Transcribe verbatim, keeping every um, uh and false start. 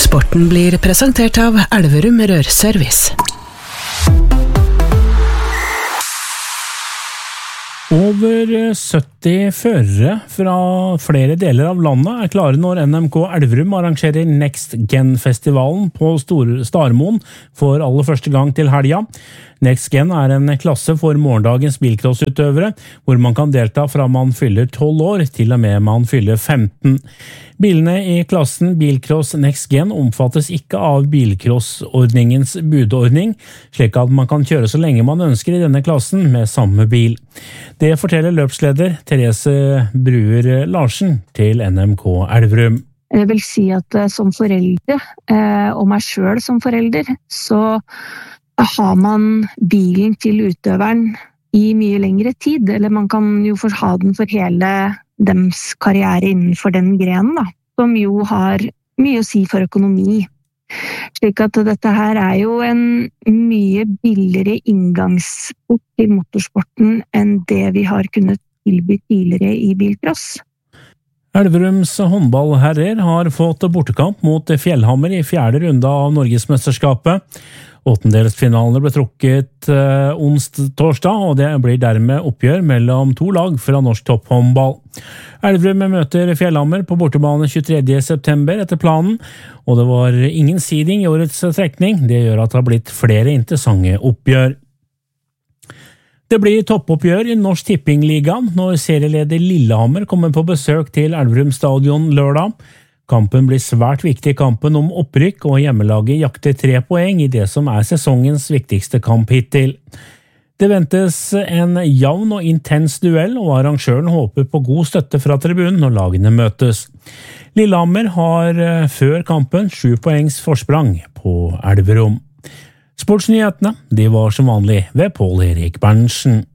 Sporten blir presentert av Elverum Rørservice. Over sytti førere fra flere deler av landet er klare når N M K Elverum arrangerer Next Gen-festivalen på Starmoen for aller første gang til helga. Next Gen er en klasse for morgendagens bilcrossutøvere, hvor man kan delta fra man fyller tolv år til og med man fyller femten. Bilene i klassen Bilcross Next Gen omfattes ikke av bilcrossordningens budordning, slik at man kan kjøre så lenge man ønsker i denne klassen med samme bil. Det forteller løpsleder Therese Bruer Larsen til N M K Elverum. Jeg vil si at som foreldre, og meg selv som forelder, så har man bilen til utøveren i mye lengre tid, eller man kan jo ha den for hele dems karriere innenfor den grenen, da, som jo har mye å si for økonomi. Slik at dette her er jo en mye billigere inngangsport til motorsporten enn det vi har kunnet tilby tidligere i bilcross. Elverums håndballherrer har fått bortekamp mot Fjellhammer i fjerde runde av Norgesmesterskapet. Åttendelsfinalene ble trukket eh, onsdag torsdag, og det blir dermed oppgjør mellom to lag fra norsk topphåndball. Elverum møter Fjellhammer på bortebane tjuetredje september etter planen, og det var ingen seeding i årets trekning. Det gjør at det har blitt flere interessante oppgjør. Det blir toppoppgjør i Norsk Tippingligaen når serieleder Lillehammer kommer på besøk til Elverum stadion lørdag. Kampen blir svært viktig i kampen om opprykk, og hjemmelaget jakter tre poeng i det som er sesongens viktigste kamp hittil. Det ventes en jevn og intens duell, og arrangøren håper på god støtte fra tribunen når lagene møtes. Lillehammer har før kampen sju poengs forsprang på Elverum. Sportsnyhetene, de var som vanlig ved Pål Erik Berntsen.